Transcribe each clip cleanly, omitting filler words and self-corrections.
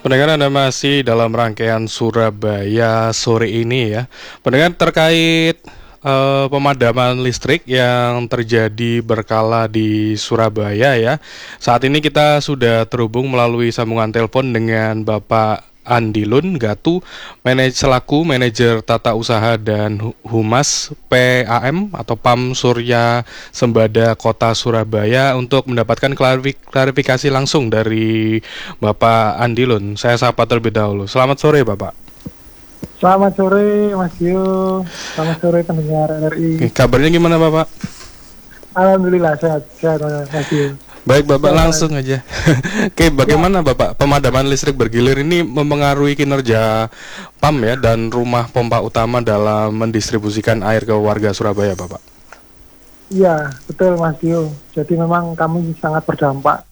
Pendengar, Anda masih dalam rangkaian Surabaya sore ini ya. Pendengar, terkait pemadaman listrik yang terjadi berkala di Surabaya ya. Saat ini kita sudah terhubung melalui sambungan telepon dengan Bapak Andilun Gatu, selaku manajer tata usaha dan humas PAM atau PAM Surya Sembada Kota Surabaya, untuk mendapatkan klarifikasi langsung dari Bapak Andilun. Saya sapa terlebih dahulu. Selamat sore, Bapak. Selamat sore Mas Yu, selamat sore pendengar RRI. Oke, kabarnya gimana, Bapak? Alhamdulillah sehat Mas Yu. Baik, Bapak, langsung aja. Oke, bagaimana Bapak pemadaman listrik bergilir ini mempengaruhi kinerja PAM ya dan rumah pompa utama dalam mendistribusikan air ke warga Surabaya, Bapak? Iya, betul Mas Yu. Jadi memang kami sangat berdampak.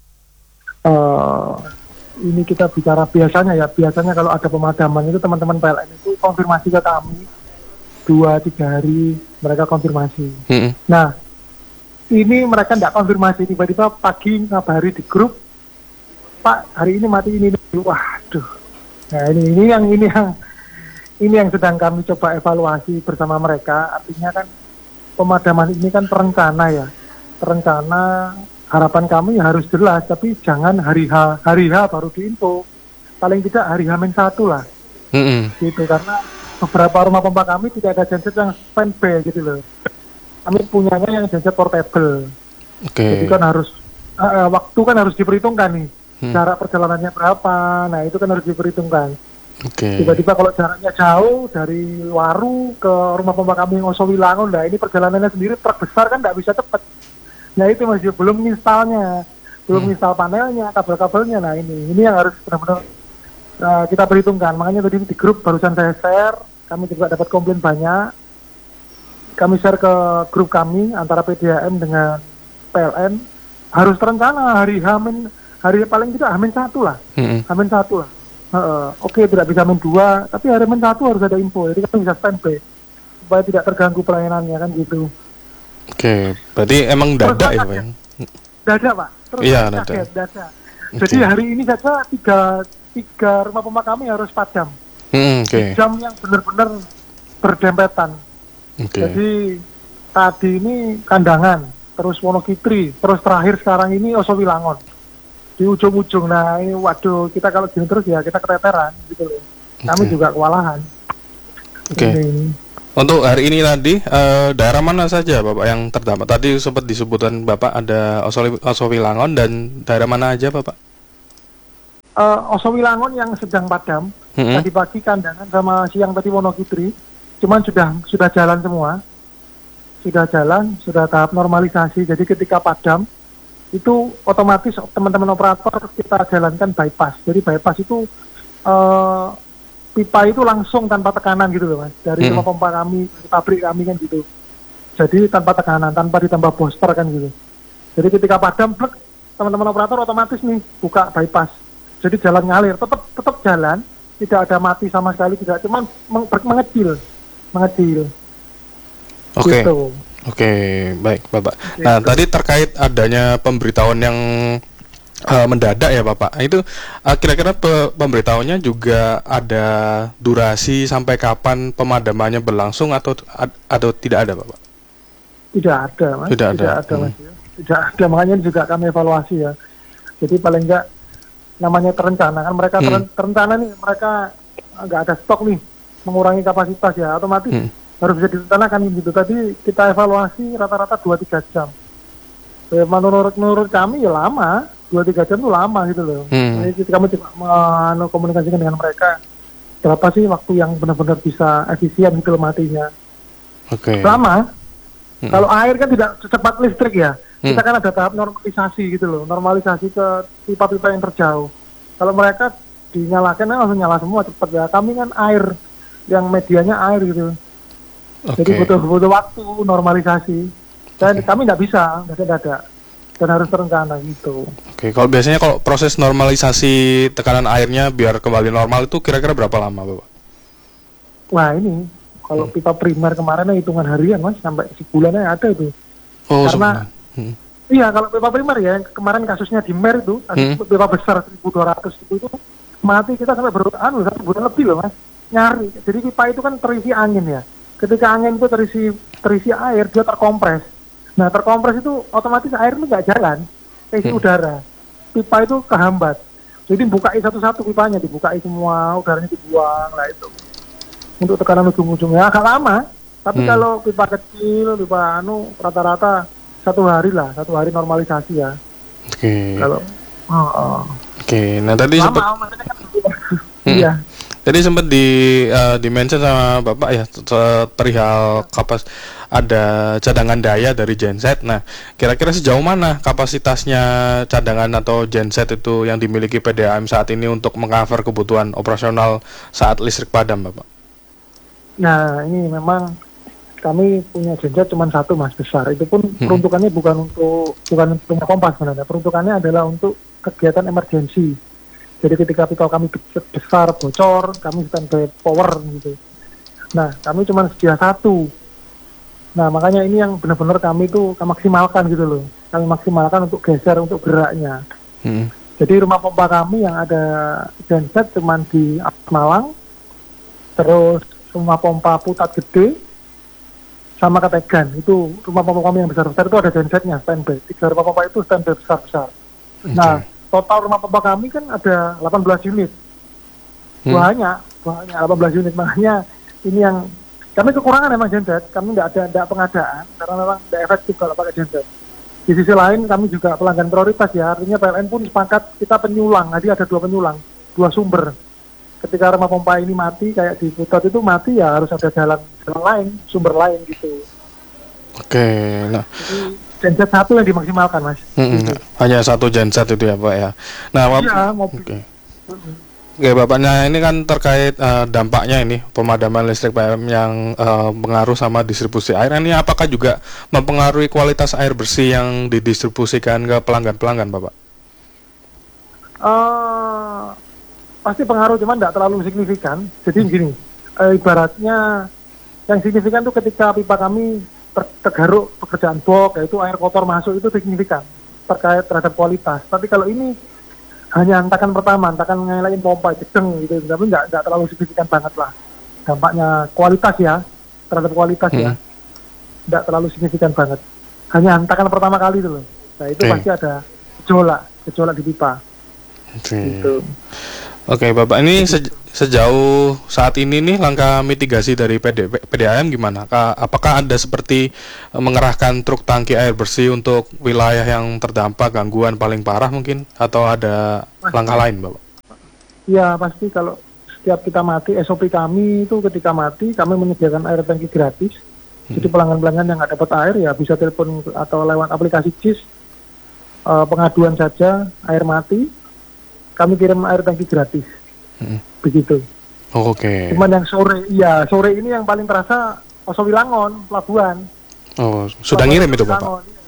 Ini kita bicara biasanya kalau ada pemadaman itu teman-teman PLN itu konfirmasi ke kami 2-3 hari mereka konfirmasi. Nah, ini mereka tidak konfirmasi, tiba-tiba pagi ngabari di grup, Pak hari ini mati ini. Waduh. Nah ini yang sedang kami coba evaluasi bersama mereka. Artinya kan pemadaman ini kan terencana ya. Terencana, harapan kami harus jelas, tapi jangan hari H baru diinfo. Paling tidak hari H-1 lah. Gitu, karena beberapa rumah pompa kami tidak ada genset yang standby gitu loh. Kami punyanya yang genset portable. Jadi kan harus waktu kan harus diperhitungkan nih. Jarak perjalanannya berapa? Nah itu kan harus diperhitungkan. Tiba-tiba kalau jaraknya jauh dari Waru ke rumah pompa kami yang Osowilangun, nah ini perjalanannya sendiri truk besar kan nggak bisa cepat. Nah itu masih belum instalnya, belum install panelnya, kabel-kabelnya. Nah ini yang harus benar-benar kita perhitungkan. Makanya tadi di grup barusan saya share, kami juga dapat komplain banyak. Kami share ke grup kami antara PDAM dengan PLN, harus terencana hari paling tidak H-1 lah. H-1 lah. Oke, tidak bisa H-2, tapi hari H-1 harus ada info. Jadi kita bisa standby supaya tidak terganggu pelayanannya kan gitu. Oke, berarti emang dada ya, Pak? Dada, Pak. Terus iya, dada. Jadi hari ini saja tiga rumah pompa kami harus padam. Jam yang benar-benar berdempetan. Jadi tadi ini Kandangan, terus Wonokitri, terus terakhir sekarang ini Osowilangun di ujung-ujung. Nah ini waduh, kita kalau gini terus ya kita keteteran gitu loh. Kami juga kewalahan. Untuk hari ini tadi daerah mana saja Bapak yang terdampak? Tadi sempat disebutkan Bapak ada Osowilangun, dan daerah mana aja Bapak? Osowilangun yang sedang padam. Tadi pagi Kandangan sama siang tadi Wonokitri. Cuman sudah jalan semua, sudah tahap normalisasi. Jadi ketika padam itu otomatis teman-teman operator kita jalankan bypass. Jadi bypass itu pipa itu langsung tanpa tekanan gitu loh Mas, dari rumah pompa kami, dari pabrik kami kan gitu. Jadi tanpa tekanan, tanpa ditambah booster kan gitu. Jadi ketika padam, teman-teman operator otomatis nih buka bypass. Jadi jalan ngalir, tetap jalan, tidak ada mati sama sekali, tidak, cuman mengecil. Gitu. Oke, baik Bapak. Nah, tadi terkait adanya pemberitahuan yang mendadak ya Bapak. Itu kira-kira pemberitahuannya juga ada durasi sampai kapan pemadamannya berlangsung atau tidak ada Bapak? Tidak ada Mas. Tidak ada Mas. Tidak ada, makanya juga kami evaluasi ya. Jadi paling enggak namanya terencana kan, mereka terencana nih, mereka nggak ada stok nih, mengurangi kapasitas ya, otomatis harus bisa direncanakan gitu. Tadi kita evaluasi rata-rata 2-3 jam. Ya, menurut kami ya lama, 2-3 jam itu lama gitu loh. Jadi kami coba komunikasikan dengan mereka, berapa sih waktu yang benar-benar bisa efisien gitu loh matinya. Lama. Kalau air kan tidak secepat listrik ya. Kita kan ada tahap normalisasi gitu loh, normalisasi ke pipa-pipa yang terjauh. Kalau mereka dinyalakan langsung nyala semua cepat ya. Kami kan air, yang medianya air gitu. Jadi butuh waktu normalisasi. Dan kami nggak bisa, nggak ada, dan harus terencana gitu. Kalau biasanya kalau proses normalisasi tekanan airnya biar kembali normal itu kira-kira berapa lama Bapak? Wah ini, kalau pipa primer kemarin hitungan harian Mas, sampai sebulannya ada itu. Karena iya, kalau pipa primer ya, kemarin kasusnya di Mer itu, pipa besar 1.200 itu mati kita sampai 1 bulan lebih loh mas nyari. Jadi pipa itu kan terisi angin ya. Ketika angin itu terisi air, dia terkompres. Nah terkompres itu otomatis air itu nggak jalan, isi udara. Pipa itu kehambat. Jadi bukai satu-satu pipanya, dibukai semua, udaranya dibuang lah itu. Untuk tekanan ujung-ujungnya agak lama. Tapi kalau pipa kecil, pipa rata-rata 1 hari lah, 1 hari normalisasi ya. Oke. Kalau Oke. Nah tadi sempat iya. Tadi sempat di mention sama Bapak ya perihal ada cadangan daya dari genset. Nah, kira-kira sejauh mana kapasitasnya cadangan atau genset itu yang dimiliki PDAM saat ini untuk mengcover kebutuhan operasional saat listrik padam, Bapak? Nah, ini memang kami punya genset cuma 1 mas besar. Itu pun peruntukannya bukan punya pompa sebenarnya. Peruntukannya adalah untuk kegiatan emergensi. Jadi ketika pipa kami besar bocor, kami standby power gitu. Nah, kami cuma sedia 1. Nah, makanya ini yang benar-benar kami tuh maksimalkan gitu loh. Kami maksimalkan untuk geser, untuk geraknya. Jadi rumah pompa kami yang ada genset cuma di Malang, terus rumah pompa Putat Gede, sama Kategan. Itu rumah pompa kami yang besar-besar itu ada gensetnya, standby. 3 rumah pompa itu standby besar-besar. Nah, total rumah pompa kami kan ada 18 unit. Banyak 18 unit. Makanya ini yang kami kekurangan emang genset. Kami nggak ada pengadaan karena memang tidak efektif kalau pakai genset. Di sisi lain kami juga pelanggan prioritas ya. Artinya PLN pun sepakat kita penyulang. Jadi ada 2 penyulang, 2 sumber. Ketika rumah pompa ini mati kayak di Putat itu mati ya harus ada jalan lain, sumber lain gitu. Oke. Nah. Jadi, genset 1 yang dimaksimalkan mas. Hanya 1 genset itu ya Pak ya. Nah, iya, Oke Bapak, nah ini kan terkait dampaknya ini pemadaman listrik PLN yang pengaruh sama distribusi air. Ini apakah juga mempengaruhi kualitas air bersih yang didistribusikan ke pelanggan-pelanggan Bapak? Pasti pengaruh, cuman tidak terlalu signifikan. Jadi begini, ibaratnya yang signifikan itu ketika pipa kami tergaruk pekerjaan bok, yaitu air kotor masuk itu signifikan terkait terhadap kualitas. Tapi kalau ini hanya hentakan pertama, hentakan ngelain pompa jedeng gitu, tapi nggak terlalu signifikan banget lah dampaknya kualitas ya, terhadap kualitas ya, nggak terlalu signifikan banget. Hanya hentakan pertama kali itu loh. Nah itu pasti ada gejolak di pipa. Gitu. Oke Bapak, ini sejauh saat ini nih langkah mitigasi dari PDAM gimana? Apakah ada seperti mengerahkan truk tangki air bersih untuk wilayah yang terdampak gangguan paling parah mungkin? Atau ada langkah lain Bapak? Iya pasti, kalau setiap kita mati, SOP kami itu ketika mati kami menyediakan air tangki gratis. Jadi pelanggan-pelanggan yang nggak dapat air ya bisa telepon atau lewat aplikasi JIS, pengaduan saja air mati. Kami kirim air tangki gratis, begitu. Oke. Cuman yang sore ini yang paling terasa Oso Wilangon, pelabuhan. Oh, sudah ngirim itu Bapak?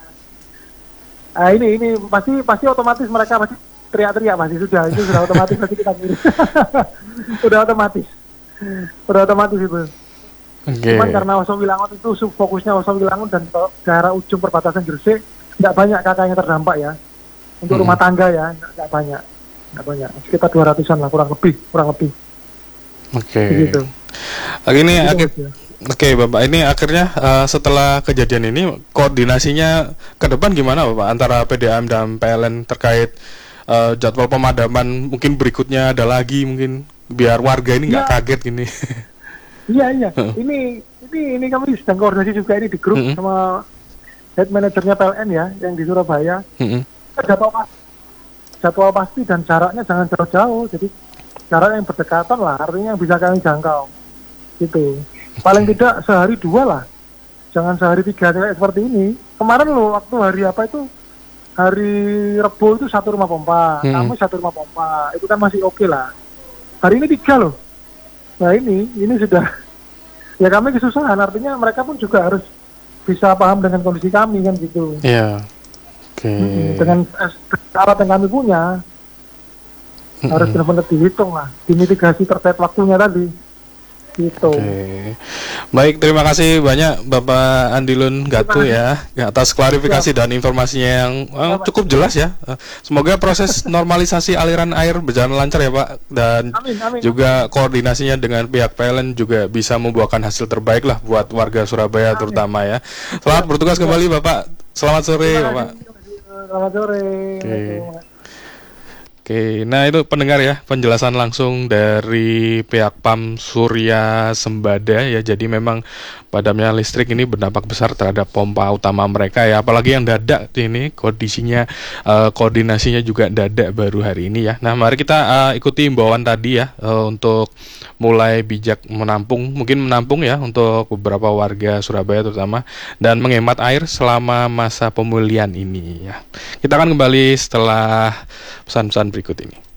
Ini pasti otomatis mereka pasti teriak-teriak pasti itu sudah otomatis pasti kita kirim. Udah otomatis itu. Okay. Cuman karena Oso Wilangon itu fokusnya Oso Wilangon dan daerah ujung perbatasan Gresik, nggak banyak kakaknya terdampak ya. Untuk rumah tangga ya, nggak banyak, sekitar 200-an lah kurang lebih. Oke. Begitu. Oke Bapak, ini akhirnya setelah kejadian ini koordinasinya ke depan gimana Bapak antara PDAM dan PLN terkait jadwal pemadaman mungkin berikutnya ada lagi mungkin biar warga ini nggak kaget gini. Iya. Ini kami sedang koordinasi juga ini di grup sama head manajernya PLN ya yang di Surabaya. Jadwal pasti dan jaraknya jangan jauh-jauh, jadi jarak yang berdekatan lah, artinya yang bisa kami jangkau gitu. Paling tidak sehari 2 lah, jangan sehari 3 kayak seperti ini. Kemarin loh waktu hari Rebo itu 1 rumah pompa, kami 1 rumah pompa, itu kan masih oke lah. Hari ini 3 loh. Nah ini sudah ya kami kesusahan, artinya mereka pun juga harus bisa paham dengan kondisi kami kan gitu. Iya. Dengan syarat yang kami punya harus benar-benar dihitung lah, dimitigasi terkait waktunya tadi. Gitu. Oke. Baik, terima kasih banyak Bapak Andilun Gatu ya atas klarifikasi dan informasinya yang cukup jelas ya. Semoga proses normalisasi aliran air berjalan lancar ya Pak, dan Amin, amin. juga koordinasinya dengan pihak PLN juga bisa membuahkan hasil terbaik lah buat warga Surabaya terutama ya. Selamat bertugas kembali Bapak. Selamat sore Bapak. Selamat sore. Oke. Oke, nah itu pendengar ya penjelasan langsung dari pihak PAM Surya Sembada ya. Jadi memang padamnya listrik ini berdampak besar terhadap pompa utama mereka ya. Apalagi yang dadak ini kondisinya, koordinasinya juga dadak baru hari ini ya. Nah mari kita ikuti imbauan tadi ya, untuk mulai bijak mungkin menampung ya untuk beberapa warga Surabaya terutama, dan menghemat air selama masa pemulihan ini ya. Kita akan kembali setelah pesan-pesan berikut ini.